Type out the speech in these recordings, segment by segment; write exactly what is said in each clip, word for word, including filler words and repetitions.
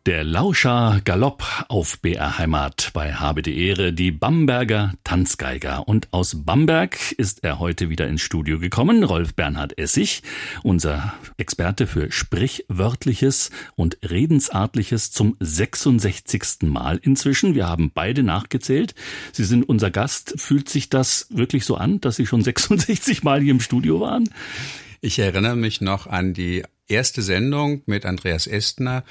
Der Lauscher Galopp auf B R Heimat bei Habe die Ehre, die Bamberger Tanzgeiger. Und aus Bamberg ist er heute wieder ins Studio gekommen, Rolf Bernhard Essig, unser Experte für Sprichwörtliches und Redensartliches zum sechsundsechzigsten Mal inzwischen. Wir haben beide nachgezählt. Sie sind unser Gast. Fühlt sich das wirklich so an, dass Sie schon sechsundsechzig Mal hier im Studio waren? Ich erinnere mich noch an die erste Sendung mit Andreas Estner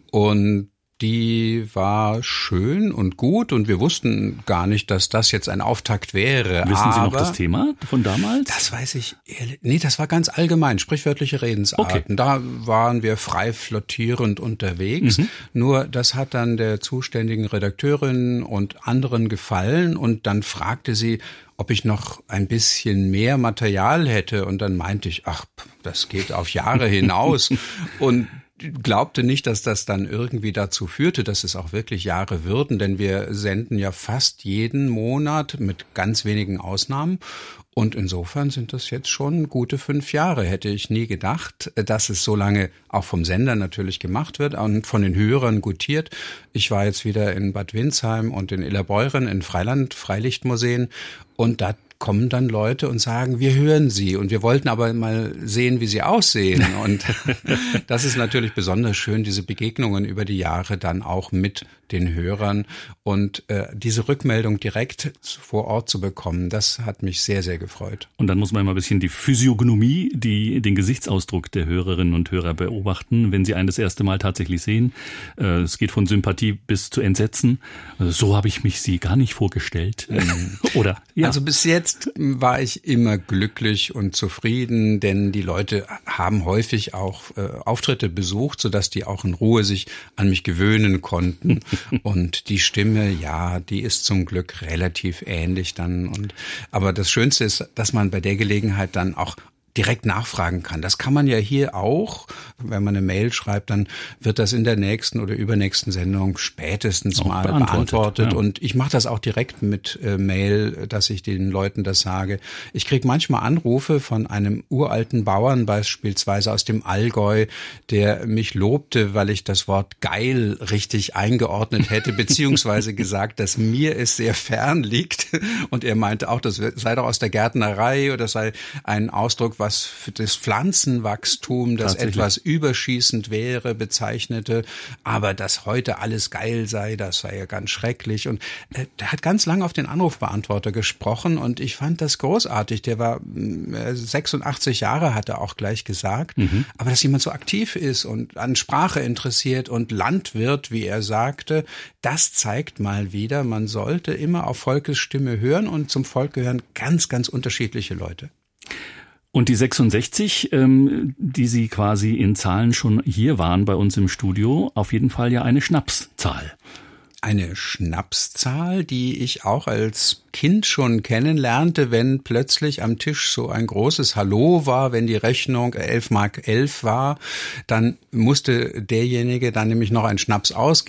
und die war schön und gut und wir wussten gar nicht, dass das jetzt ein Auftakt wäre. Wissen Aber Sie noch das Thema von damals? Das weiß ich ehrlich. Nee, das war ganz allgemein, sprichwörtliche Redensarten. Okay. Da waren wir frei flottierend unterwegs. Mhm. Nur das hat dann der zuständigen Redakteurin und anderen gefallen und dann fragte sie, ob ich noch ein bisschen mehr Material hätte. Und dann meinte ich, ach, das geht auf Jahre hinaus. Und glaubte nicht, dass das dann irgendwie dazu führte, dass es auch wirklich Jahre würden, denn wir senden ja fast jeden Monat mit ganz wenigen Ausnahmen. Und insofern sind das jetzt schon gute fünf Jahre. Hätte ich nie gedacht, dass es so lange auch vom Sender natürlich gemacht wird und von den Hörern gutiert. Ich war jetzt wieder in Bad Windsheim und in Illerbeuren in Freiland, Freilichtmuseen und da kommen dann Leute und sagen, wir hören Sie und wir wollten aber mal sehen, wie Sie aussehen. Und das ist natürlich besonders schön, diese Begegnungen über die Jahre dann auch mit den Hörern und äh, diese Rückmeldung direkt vor Ort zu bekommen, das hat mich sehr, sehr gefreut. Und dann muss man immer ein bisschen die Physiognomie, die, den Gesichtsausdruck der Hörerinnen und Hörer beobachten, wenn sie einen das erste Mal tatsächlich sehen. Äh, es geht von Sympathie bis zu Entsetzen. Also so habe ich mich Sie gar nicht vorgestellt. Oder? Ja. Also bis jetzt war ich immer glücklich und zufrieden, denn die Leute haben häufig auch äh, Auftritte besucht, sodass die auch in Ruhe sich an mich gewöhnen konnten. Und die Stimme, ja, die ist zum Glück relativ ähnlich dann. Und aber das Schönste ist, dass man bei der Gelegenheit dann auch direkt nachfragen kann. Das kann man ja hier auch. Wenn man eine Mail schreibt, dann wird das in der nächsten oder übernächsten Sendung spätestens auch mal beantwortet. beantwortet. Ja. Und ich mache das auch direkt mit äh, Mail, dass ich den Leuten das sage. Ich kriege manchmal Anrufe von einem uralten Bauern, beispielsweise aus dem Allgäu, der mich lobte, weil ich das Wort geil richtig eingeordnet hätte, beziehungsweise gesagt, dass mir es sehr fern liegt. Und er meinte auch, das sei doch aus der Gärtnerei oder das sei ein Ausdruck, was für das Pflanzenwachstum, das etwas überschießend wäre, bezeichnete, aber dass heute alles geil sei, das sei ja ganz schrecklich. Und äh, der hat ganz lange auf den Anrufbeantworter gesprochen und ich fand das großartig. Der war äh, sechsundachtzig Jahre, hat er auch gleich gesagt. Mhm. Aber dass jemand so aktiv ist und an Sprache interessiert und Landwirt, wie er sagte, das zeigt mal wieder, man sollte immer auf Volkes Stimme hören und zum Volk gehören ganz, ganz unterschiedliche Leute. Und die sechsundsechzig, ähm, die Sie quasi in Zahlen schon hier waren bei uns im Studio, auf jeden Fall ja eine Schnapszahl. Eine Schnapszahl, die ich auch als Kind schon kennenlernte, wenn plötzlich am Tisch so ein großes Hallo war, wenn die Rechnung elf Mark elf war, dann musste derjenige dann nämlich noch einen Schnaps ausgeben.